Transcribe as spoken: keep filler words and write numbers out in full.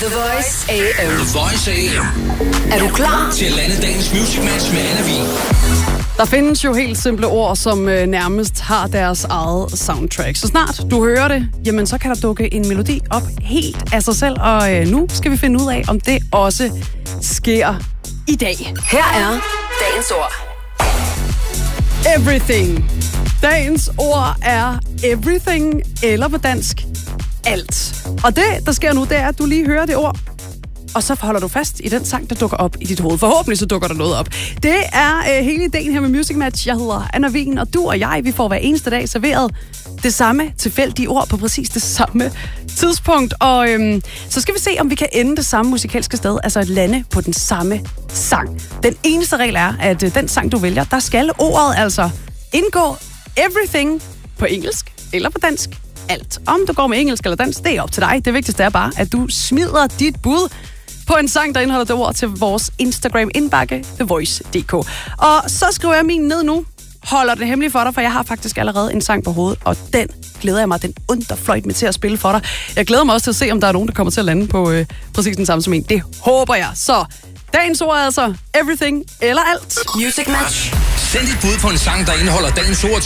The Voice A M. The Voice A M. Er du klar til at lande dagens Music Match med Anna Vig? Der findes jo helt simple ord, som øh, nærmest har deres eget soundtrack. Så snart du hører det, jamen så kan der dukke en melodi op helt af sig selv. Og øh, nu skal vi finde ud af, om det også sker i dag. Her er dagens ord. Everything. Dagens ord er everything, eller på dansk, alt. Og det, der sker nu, det er, at du lige hører det ord, og så holder du fast i den sang, der dukker op i dit hoved. Forhåbentlig så dukker der noget op. Det er øh, hele ideen her med Music Match. Jeg hedder Anna Wien, og du og jeg, vi får hver eneste dag serveret det samme tilfældige ord på præcis det samme tidspunkt. Og øhm, så skal vi se, om vi kan ende det samme musikalske sted, altså at lande på den samme sang. Den eneste regel er, at øh, den sang, du vælger, der skal ordet altså indgå everything på engelsk eller på dansk. Alt. Om du går med engelsk eller dansk, det er op til dig. Det vigtigste er bare, at du smider dit bud på en sang, der indeholder det ord til vores Instagram-indbakke, The Voice punktum d k. Og så skriver jeg min ned nu. Holder det hemmeligt for dig, for jeg har faktisk allerede en sang på hovedet, og den glæder jeg mig, den underfløjt med til at spille for dig. Jeg glæder mig også til at se, om der er nogen, der kommer til at lande på øh, præcis den samme som en. Det håber jeg. Så dagens ord er altså everything eller alt. Music Match. Send dit bud på en sang, der indeholder dagens ord